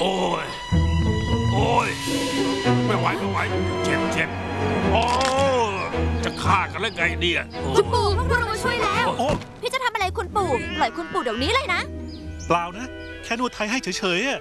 โอ้ยโอ้ยไม่ไหวเจ็บโอ้จะฆ่ากันแล้วไงเนี่ยโอ้คุณปู่พวกเรามาช่วยแล้วโอ้พี่จะทำอะไรคุณปู่ปล่อยคุณปู่เดี๋ยวนี้เลยนะเปล่านะ แค่นวดไทยให้เฉยๆอะ